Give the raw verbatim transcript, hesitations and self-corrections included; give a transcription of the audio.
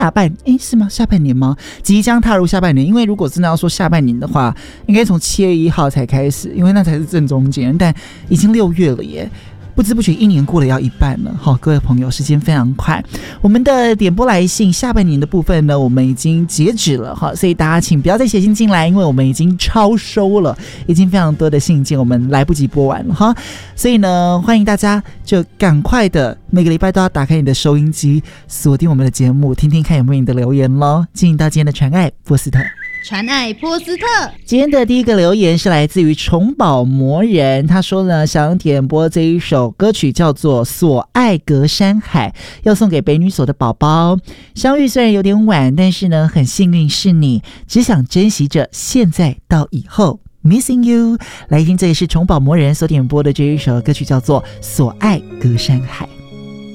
下半诶是吗？下半年吗？即将踏入下半年，因为如果真的要说下半年的话，应该从七月一号才开始，因为那才是正中间，但已经六月了耶。不知不觉一年过了要一半了，好，各位朋友，时间非常快。我们的点播来信下半年的部分呢，我们已经截止了哈，所以大家请不要再写信进来，因为我们已经超收了，已经非常多的信件，我们来不及播完了哈。所以呢，欢迎大家就赶快的每个礼拜都要打开你的收音机，锁定我们的节目，听听看有没有你的留言咯。进行到今天的传爱波斯特。 传爱波斯特， 今天的第一个留言是来自于宠宝魔人，他说呢，想点播这一首歌曲叫做《所爱隔山海》，要送给北女所的宝宝。相遇虽然有点晚，但是呢，很幸运是你，只想珍惜着现在到以后。Missing you， 来听，这也是宠宝魔人所点播的这一首歌曲，叫做《所爱隔山海》。